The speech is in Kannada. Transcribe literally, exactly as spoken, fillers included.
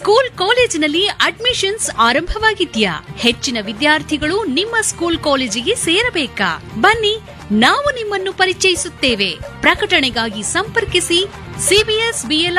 ಸ್ಕೂಲ್ ಕಾಲೇಜಿನಲ್ಲಿ ಅಡ್ಮಿಷನ್ಸ್ ಆರಂಭವಾಗಿದ್ಯಾ? ಹೆಚ್ಚಿನ ವಿದ್ಯಾರ್ಥಿಗಳು ನಿಮ್ಮ ಸ್ಕೂಲ್ ಕಾಲೇಜಿಗೆ ಸೇರಬೇಕಾ? ಬನ್ನಿ, ನಾವು ನಿಮ್ಮನ್ನು ಪರಿಚಯಿಸುತ್ತೇವೆ. ಪ್ರಕಟಣೆಗಾಗಿ ಸಂಪರ್ಕಿಸಿ ಸಿಬಿಎಸ್ ಬಿಎಲ್